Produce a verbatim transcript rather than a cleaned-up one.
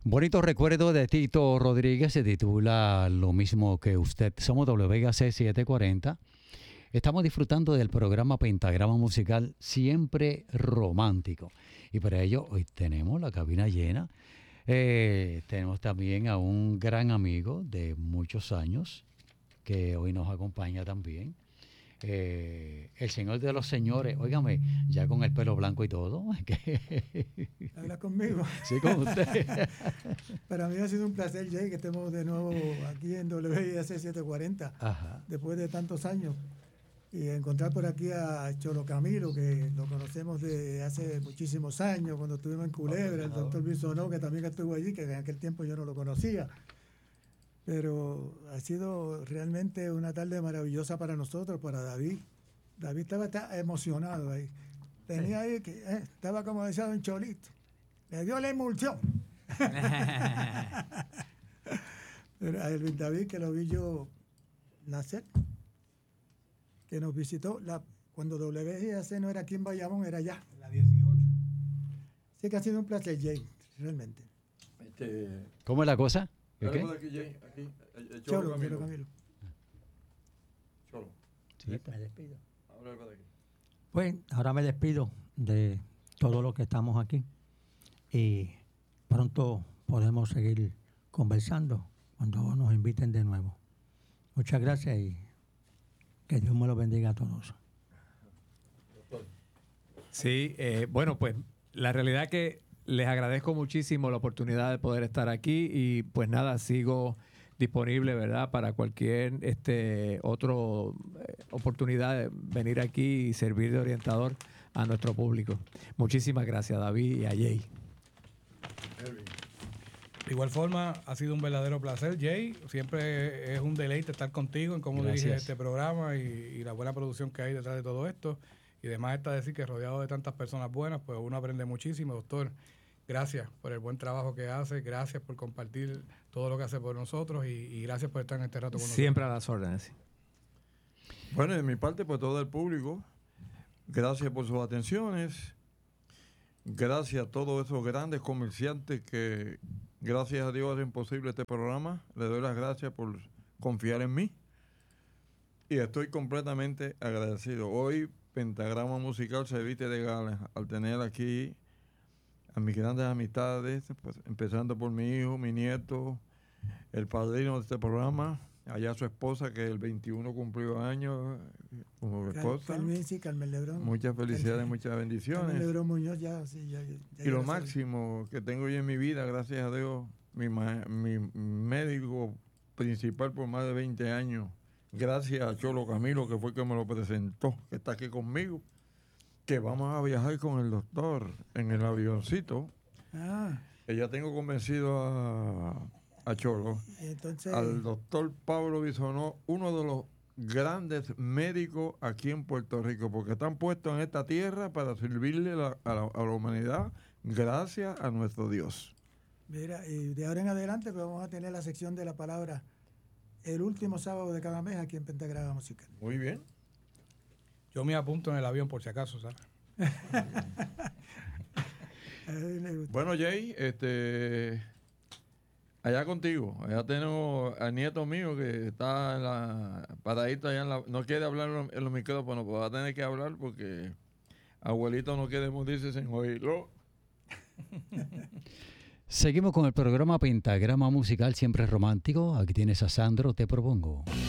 Bonito recuerdo de Tito Rodríguez, se titula Lo mismo que usted. Somos W Vega C setecientos cuarenta. Estamos disfrutando del programa Pentagrama Musical Siempre Romántico. Y para ello hoy tenemos la cabina llena. Eh, tenemos también a un gran amigo de muchos años que hoy nos acompaña también. Eh, el señor de los señores, óigame, ya con el pelo blanco y todo. Habla conmigo. Sí, con usted. Para mí ha sido un placer, Jay, que estemos de nuevo aquí en W I A C setecientos cuarenta, Ajá. después de tantos años. Y encontrar por aquí a Cholo Camilo, que lo conocemos de hace muchísimos años, cuando estuvimos en Culebra, el doctor Bisonó, que también estuvo allí, que en aquel tiempo yo no lo conocía. Pero ha sido realmente una tarde maravillosa para nosotros, para David. David estaba, estaba emocionado ahí. Tenía ahí que eh, estaba como decía Don Cholito. Le dio la emulsión. Pero a Elvin David, que lo vi yo nacer, que nos visitó la, cuando W I A C no era aquí en Bayamón, era allá. La dieciocho. Sí que ha sido un placer, Jay, realmente. Este, ¿Cómo es la cosa? ¿Qué, qué? Aquí, Jay, aquí, el, el Cholo, Cholo Camilo. Cholo Camilo. Cholo. Sí. Me despido. Habla para aquí. Pues ahora me despido de todos los que estamos aquí y pronto podemos seguir conversando cuando nos inviten de nuevo. Muchas gracias y que Dios me lo bendiga a todos. Sí, eh, bueno, pues la realidad es que les agradezco muchísimo la oportunidad de poder estar aquí y pues nada, sigo disponible, ¿verdad? Para cualquier este otro eh, oportunidad de venir aquí y servir de orientador a nuestro público. Muchísimas gracias, David y a Jay. De igual forma, ha sido un verdadero placer, Jay. Siempre es un deleite estar contigo en cómo Gracias. diriges este programa y, y la buena producción que hay detrás de todo esto. Y además está decir que rodeado de tantas personas buenas, pues uno aprende muchísimo, doctor. Gracias por el buen trabajo que hace, gracias por compartir todo lo que hace por nosotros y, y gracias por estar en este rato con Siempre a las órdenes. Bueno, de mi parte, por todo el público, gracias por sus atenciones. Gracias a todos esos grandes comerciantes que, gracias a Dios, hacen posible este programa. Les doy las gracias por confiar en mí. Y estoy completamente agradecido. Hoy, Pentagrama Musical se viste de gala al tener aquí a mis grandes amistades, pues, empezando por mi hijo, mi nieto, el padrino de este programa, allá su esposa, que el veintiuno cumplió años como esposa. Carmen, sí, Carmen Lebrón. Muchas felicidades, Carmen, muchas Carmen bendiciones. Lebrón Muñoz, ya, sí, ya, ya Y lo ya máximo que tengo yo en mi vida, gracias a Dios, mi, ma- mi médico principal por más de veinte años, gracias a Cholo Camilo, que fue el que me lo presentó, que está aquí conmigo, que vamos a viajar con el doctor en el avioncito. Ah, Que ya tengo convencido a, a Cholo, entonces, al doctor Pablo Bisonó, uno de los grandes médicos aquí en Puerto Rico, porque están puestos en esta tierra para servirle la- a, la, a la humanidad gracias a nuestro Dios. mira, y de ahora en adelante pues vamos a tener la sección de la palabra el último sábado de cada mes aquí en Pentagrama Musical. Muy bien. Yo me apunto en el avión por si acaso, ¿sabes? A él le gusta. Bueno, Jay, este, allá contigo, allá tenemos al nieto mío que está en la, paradito allá en la, no quiere hablar en los, en los micrófonos, pues va a tener que hablar porque abuelito no quiere morirse sin oírlo. Seguimos con el programa Pentagrama Musical Siempre Romántico. Aquí tienes a Sandro, te propongo.